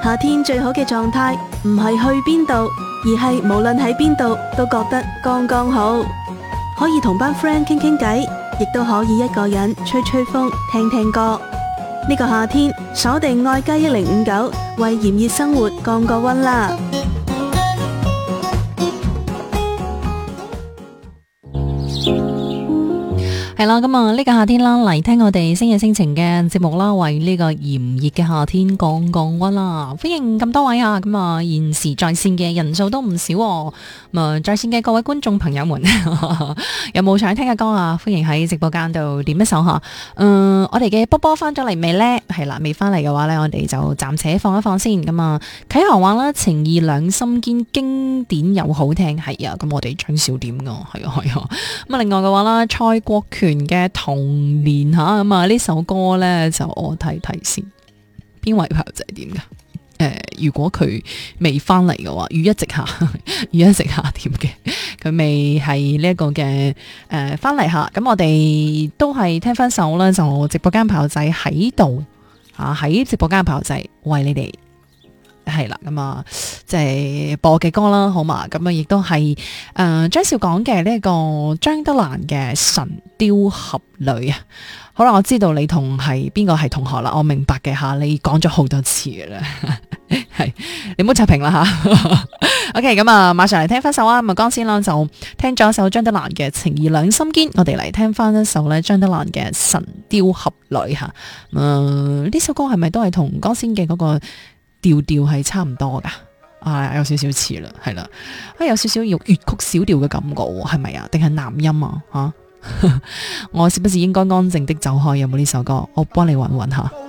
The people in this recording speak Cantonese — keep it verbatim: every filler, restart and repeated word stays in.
夏天最好嘅狀態唔係去邊度，而係無論喺邊度都覺得剛剛好。可以同班 friend 傾傾偈，亦都可以一個人吹吹風、聽聽歌。呢個夏天鎖定愛家一零五九，為炎熱生活降個溫啦！ 係啦，咁啊呢個夏天啦，嚟聽我哋星夜星情嘅節目啦，為呢個炎熱嘅夏天降降溫啦！歡迎咁多位啊，咁啊現時在線嘅人數都唔少，咁啊在線嘅各位觀眾朋友們，有冇想聽嘅歌啊？歡迎喺直播間度點一首吓。嗯，我哋嘅波波翻咗嚟未呢？係啦，未翻嚟嘅話呢，我哋就暫且放一放先。咁啊，啟航話啦，情義兩心堅，經典又好聽，係啊。咁我哋張少點噶，係啊係啊。咁啊，另外嘅話啦，蔡國權嘅童年吓，咁啊呢首歌咧就我睇睇先，邊位朋友仔點噶？誒、呃，如果佢未翻嚟嘅話，雨一直下，雨一直下點嘅？佢未係呢一個嘅誒翻嚟下，咁我哋都係聽翻首啦，就直播間朋友仔喺度啊，喺直播間朋友仔為你哋。係啦，咁啊，即係播嘅歌啦，好嘛？咁啊，亦都係誒張少講嘅呢一個張德蘭嘅《神雕俠侶》啊。好啦，我知道你同係邊個係同學啦，我明白嘅吓，你講咗好多次嘅啦，係你唔好刷屏啦吓。OK，咁啊，馬上嚟聽翻首啊，咁啊，剛先啦就聽咗一首張德蘭嘅《情義兩心堅》，我哋嚟聽翻一首咧張德蘭嘅《神雕俠侶》吓。誒、呃，呢首歌係咪都係同剛先嘅嗰個調調係差唔多噶？啊，有少少似啦，係啦，啊，有少少用粵曲小調嘅感覺，係咪啊？定係男音啊？吓，我是不是應該安靜的走開？有冇呢首歌？我幫你搵搵下。